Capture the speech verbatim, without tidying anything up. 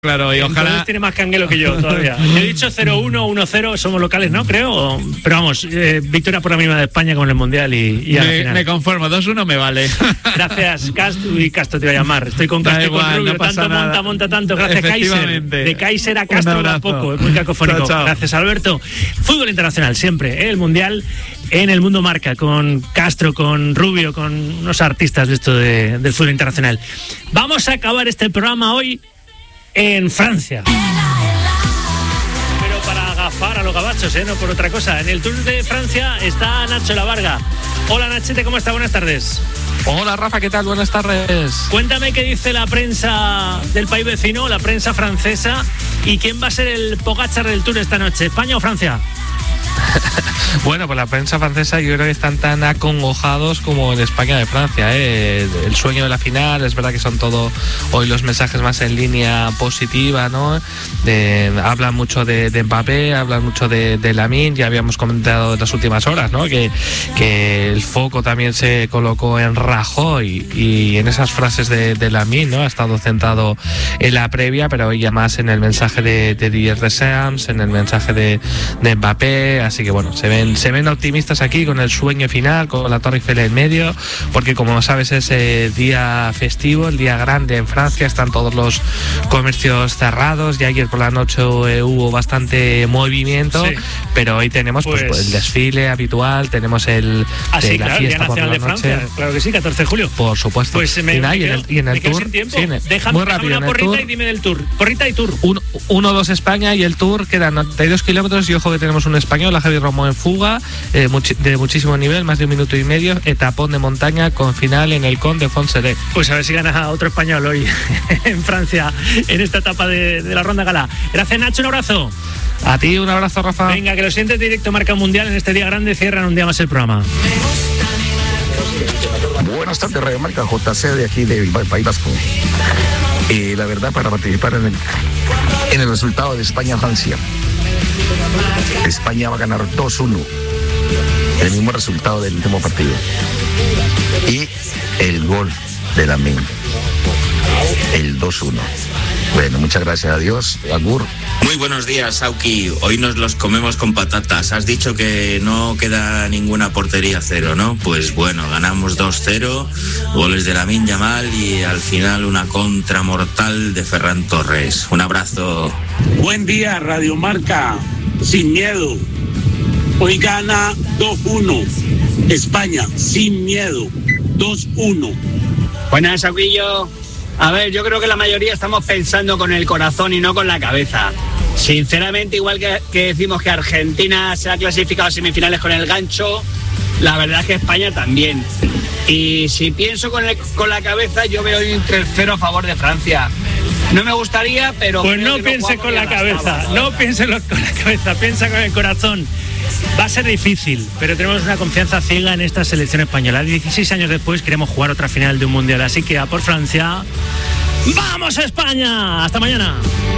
Claro, y Entonces ojalá... tiene más canguelo que yo todavía. Yo he dicho cero uno, uno cero, somos locales, ¿no? Creo. Pero vamos, eh, victoria por la mínima de España con el Mundial y, y a la me, final. me conformo, dos uno me vale. Gracias, Castro. Y Castro te voy a llamar. Estoy con Da Castro y con igual, Rubio. no pasa tanto nada. monta, monta tanto. Gracias, Kaiser. Efectivamente. De Kaiser a Un Castro abrazo. tampoco. Es muy cacofónico. Chao, chao. Gracias, Alberto. Fútbol internacional, siempre. ¿eh? El Mundial en el Mundo Marca, con Castro, con Rubio, con unos artistas de esto de, del fútbol internacional. Vamos a acabar este programa hoy en Francia. Pero para agafar a los gabachos, ¿eh? No por otra cosa. En el Tour de Francia está Nacho Lavarga. Hola, Nachete, ¿cómo está? Buenas tardes. Hola Rafa, ¿qué tal? Buenas tardes. Cuéntame qué dice la prensa del país vecino, la prensa francesa, y quién va a ser el Pogačar del Tour esta noche, ¿España o Francia? Bueno, pues la prensa francesa yo creo que están tan acongojados como en España de Francia, ¿eh? El sueño de la final, es verdad que son todo hoy los mensajes más en línea positiva, ¿no? De, hablan mucho de, de Mbappé, hablan mucho de, de Lamine, ya habíamos comentado en las últimas horas, ¿no? Que, que el foco también se colocó en Rajoy y en esas frases de, de Lamine, ¿no? Ha estado centrado en la previa, pero hoy ya más en el mensaje de, de Didier Deschamps, en el mensaje de, de Mbappé, así que bueno, se ven, se ven optimistas aquí con el sueño final, con la Torre Eiffel en medio, porque como sabes es el día festivo, el día grande en Francia, están todos los comercios cerrados, y ayer por la noche eh, hubo bastante movimiento, sí. Pero hoy tenemos pues, pues el desfile habitual, tenemos el ah, sí, de la claro, fiesta el Día por Nacional la de noche. Francia, claro que sí, catorce de julio. Por supuesto. Pues me, y, nada, me y en el, y en el Tour, sin sí, déjame, muy rápido, una porrita tour, y dime del Tour. Porrita y Tour. uno dos España y el Tour quedan noventa y dos kilómetros y ojo que tenemos un español, a Javi Romo en fuga, eh, much, de muchísimo nivel, más de un minuto y medio, etapón de montaña con final en el Con de Fonseré. Pues a ver si gana otro español hoy en Francia en esta etapa de, de la Ronda Gala. Gracias, Nacho, un abrazo. A ti un abrazo, Rafa. Venga, que lo sientes directo, Marca Mundial en este día grande, cierran un día más el programa. Buenas tardes, Radio Marca, J C de aquí de País Vasco. Eh, la verdad, para participar en el, en el resultado de España-Francia, España va a ganar dos uno, el mismo resultado del último partido, y el gol de Lamine, el dos uno. Bueno, muchas gracias a Dios, Agur. Muy buenos días, Auki. Hoy nos los comemos con patatas. Has dicho que no queda ninguna portería cero, ¿no? Pues bueno, ganamos dos cero, goles de Lamine Yamal y al final una contra mortal de Ferran Torres. Un abrazo. Buen día, Radio Marca. Sin miedo. Hoy gana dos uno. España, sin miedo. dos uno. Buenas, Auquillo. A ver, yo creo que la mayoría estamos pensando con el corazón y no con la cabeza. Sinceramente, igual que, que decimos que Argentina se ha clasificado a semifinales con el gancho, la verdad es que España también. Y si pienso con, el, con la cabeza, yo veo un tres cero a favor de Francia. No me gustaría, pero... Pues no piense con la cabeza, no piense con la cabeza, piensa con el corazón. Va a ser difícil, pero tenemos una confianza ciega en esta selección española. dieciséis años después queremos jugar otra final de un mundial, así que a por Francia. ¡Vamos a España! ¡Hasta mañana!